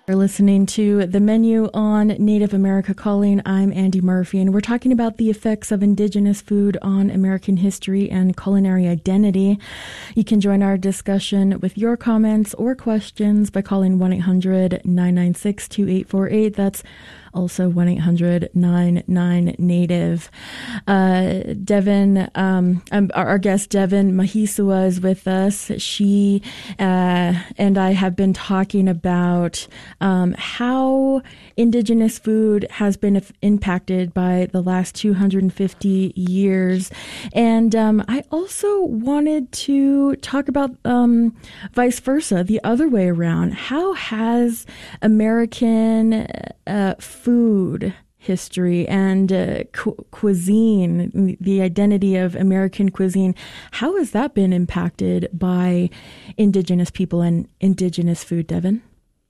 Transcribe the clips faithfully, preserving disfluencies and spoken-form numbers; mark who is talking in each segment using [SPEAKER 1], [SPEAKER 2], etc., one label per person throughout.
[SPEAKER 1] You're listening to The Menu on Native America Calling. I'm Andy Murphy, and we're talking about the effects of Indigenous food on American history and culinary identity. You can join our discussion with your comments or questions by calling one eight hundred nine nine six two eight four eight. That's also one eight hundred nine nine native. Uh, Devin, um, um, our, our guest Devin Mahisua is with us. She uh, and I have been talking about um, how Indigenous food has been f- impacted by the last two hundred fifty years. And um, I also wanted to talk about um, vice versa, the other way around. How has American uh, food history and uh, cu- cuisine, the identity of American cuisine, how has that been impacted by Indigenous people and Indigenous food, Devin?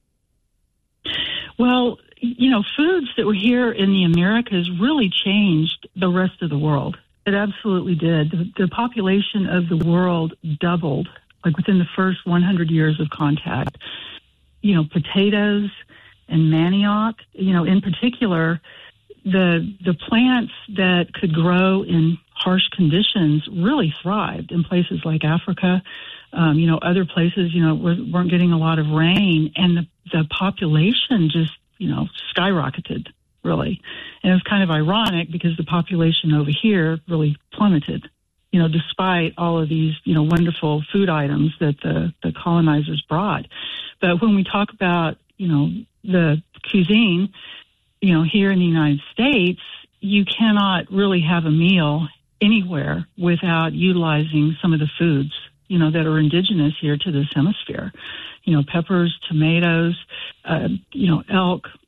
[SPEAKER 2] Well, you know, foods that were here in the Americas really changed the rest of the world. It absolutely did. The, the population of the world doubled, like within the first one hundred years of contact. You know, potatoes and manioc, you know, in particular, the the plants that could grow in harsh conditions really thrived in places like Africa. Um, you know, other places, you know, weren't getting a lot of rain, and the, the population just, you know, skyrocketed, really. And it was kind of ironic because the population over here really plummeted, you know, despite all of these, you know, wonderful food items that the, the colonizers brought. But when we talk about, you know, the cuisine, you know, here in the United States, you cannot really have a meal anywhere without utilizing some of the foods, you know, that are indigenous here to this hemisphere. You know, peppers, tomatoes, uh, you know, elk,